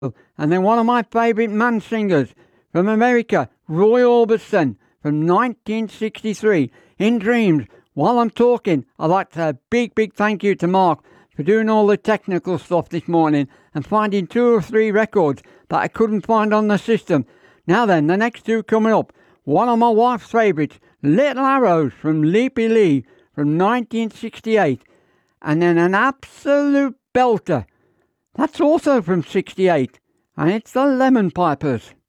And then one of my favourite man singers from America, Roy Orbison, from 1963, In Dreams. While I'm talking, I'd like to say a big thank you to Mark for doing all the technical stuff this morning and finding 2 or 3 records that I couldn't find on the system. Now then, the next 2 coming up. One of my wife's favourites, Little Arrows from Leapy Lee from 1968. And then an absolute belter. That's also from 68. And it's the Lemon Pipers.